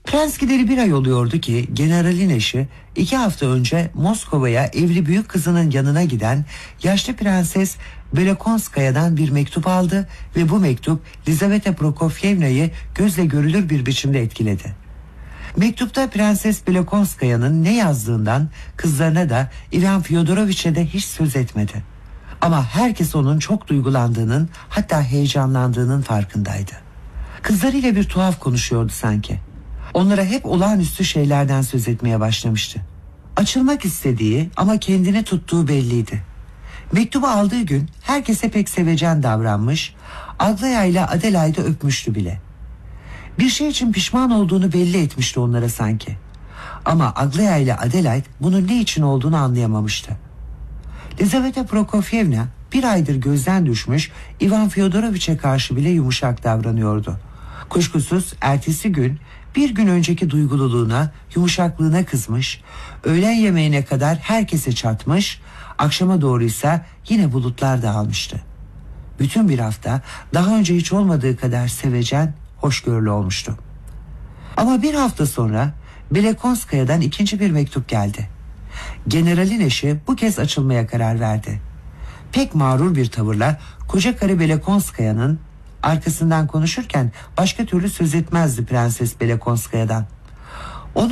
Prens gideri bir ay oluyordu ki generalin eşi 2 hafta önce Moskova'ya evli büyük kızının yanına giden yaşlı prenses Belokonskaya'dan bir mektup aldı ve bu mektup Lizaveta Prokofyevna'yı gözle görülür bir biçimde etkiledi. Mektupta Prenses Belokonskaya'nın ne yazdığından kızlarına da Ivan Fyodoroviç'e de hiç söz etmedi. Ama herkes onun çok duygulandığının, hatta heyecanlandığının farkındaydı. Kızlarıyla bir tuhaf konuşuyordu sanki. Onlara hep olağanüstü şeylerden söz etmeye başlamıştı. Açılmak istediği ama kendini tuttuğu belliydi. Mektubu aldığı gün herkese pek sevecen davranmış, Aglaya ile Adelaide'ı öpmüştü bile. Bir şey için pişman olduğunu belli etmişti onlara sanki. Ama Aglaya ile Adelaide bunun ne için olduğunu anlayamamıştı. Lizaveta Prokofyevna bir aydır gözden düşmüş Ivan Fyodoroviç'e karşı bile yumuşak davranıyordu. Kuşkusuz ertesi gün bir gün önceki duygululuğuna, yumuşaklığına kızmış, öğlen yemeğine kadar herkese çatmış, akşama doğruysa yine bulutlar dağılmıştı. Bütün bir hafta daha önce hiç olmadığı kadar sevecen, hoşgörülü olmuştu. Ama bir hafta sonra Belokonskaya'dan ikinci bir mektup geldi. Generalin eşi bu kez açılmaya karar verdi. Pek mağrur bir tavırla koca karı Belokonskaya'nın arkasından konuşurken başka türlü söz etmezdi Prenses Belokonskaya'dan.